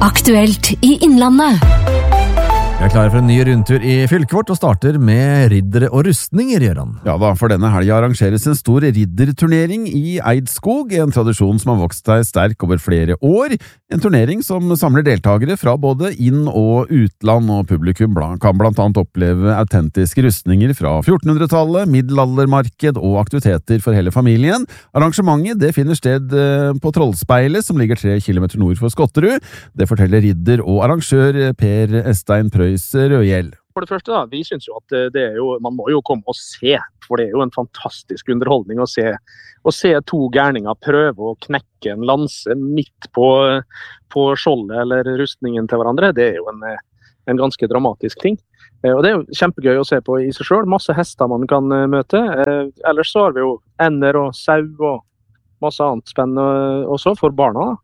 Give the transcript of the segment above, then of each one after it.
Aktuelt I Innlandet. Vi klar for en ny rundtur I fylket vårt og starter med riddere og rustninger, Gøran. Ja da, for denne helgen arrangeres en stor ridderturnering I Eidskog, en tradisjon som har vokst seg sterk over flere år. En turnering som samler deltagere fra både inn- og utland, og publikum kan blant annet oppleve autentiske rustninger fra 1400-tallet, middelaldermarked og aktiviteter for hele familien. Arrangementet det finner sted på Trollspeilet, som ligger 3 kilometer nord for Skotterud. Det forteller ridder og arrangør Per Estein Prøys Rødhjell. For det første da, vi synes jo at det jo, man må jo komme og se, for det jo en fantastisk underholdning å se to gærninger prøve å knekke en lanse midt på skjoldet eller rustningen til hverandre. Det jo en ganske dramatisk ting. Og det jo kjempegøy å se på I seg selv. Masse hester man kan møte. Ellers så har vi jo ender og sau og masse annet spennende også for barna da.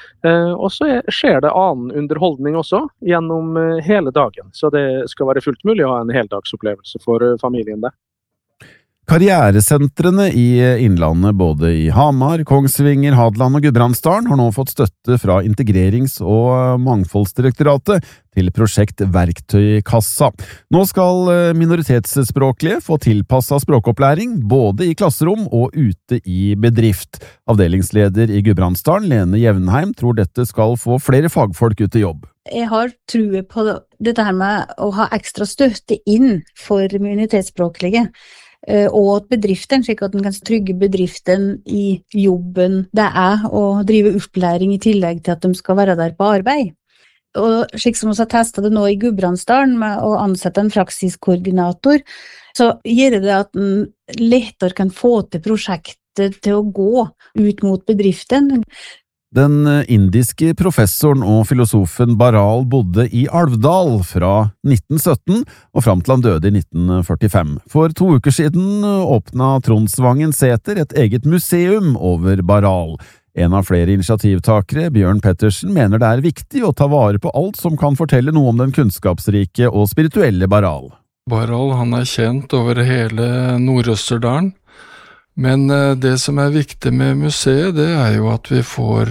Og så skjer det annen underholdning også gjennom hele dagen, så det skal være fullt mulig å ha en heldagsopplevelse for familien der. Karrieresentrene I Innlandet både I Hamar, Kongsvinger, Hadeland og Gudbrandsdalen har nå fått støtte fra Integrerings- og Mangfoldsdirektoratet til prosjekt Verktøykassa. Nå skal minoritetsspråklige få tilpasset språkopplæring både I klasserom og ute I bedrift. Avdelingsleder I Gudbrandsdalen, Lene Jevnheim, tror dette skal få flere fagfolk ut I jobb. Jeg har tro på dette her med å ha ekstra støtte inn for minoritetsspråklige. Og at bedriften, slik at den kan trygge bedriften I jobben det å drive opplæring I tillegg til at de skal være der på arbeid. Og slik som vi har testet det nå I Gudbrandsdalen med å ansette en praksiskoordinator, så gjør det at den lettere kan få til prosjektet til å gå ut mot bedriften. Den indiske professoren og filosofen Baral bodde I Alvdal fra 1917 og frem til han døde I 1945. For 2 uker siden åpnet Tronsvangen Sæter et eget museum over Baral. En av flere initiativtakere, Bjørn Pettersen, mener det viktig å ta vare på alt som kan fortelle noe om den kunnskapsrike og spirituelle Baral. Baral han kjent over hele Nord-Østerdalen. Men det som viktig med museet, det jo at vi får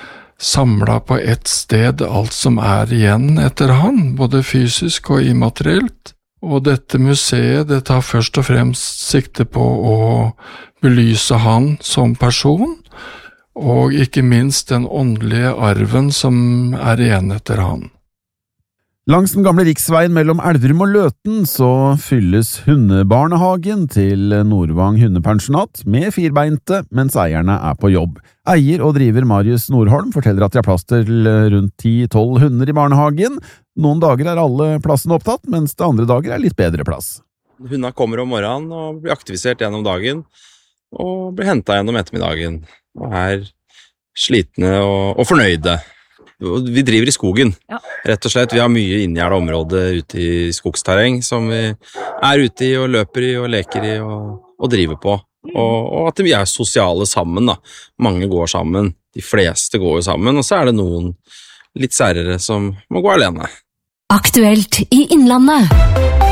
samlet på ett sted alt som igjen etter han, både fysisk og immaterielt. Og dette museet, det tar først og fremst sikte på å belyse han som person, og ikke minst den åndelige arven som igjen etter han. Langs den gamle riksveien mellom Elverum og Løten så fylles hundebarnehagen til Nordvang hundepensjonat med firbeinte mens eierne på jobb. Eier og driver Marius Nordholm forteller at de har plass til rundt 10-12 hunder I barnehagen. Noen dager alle plassene opptatt, mens det andre dager litt bedre plass. Hundene kommer om morgenen og blir aktivisert gjennom dagen og blir hentet gjennom ettermiddagen og slitne og fornøyde. Vi driver I skogen, rett og slett. Vi har mye inngjerdet område ute I skogsterreng som vi ute I og løper I og leker I og driver på. Og at vi sosiale sammen da. Mange går sammen, de fleste går jo sammen, og så det noen litt særere som må gå alene. Aktuelt I Innlandet.